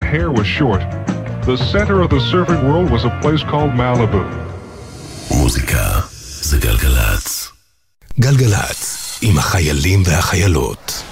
hair was short, the center of the surfing world was a place called Malibu. מוזיקה זה גלגלץ. גלגלץ עם החיילים והחיילות.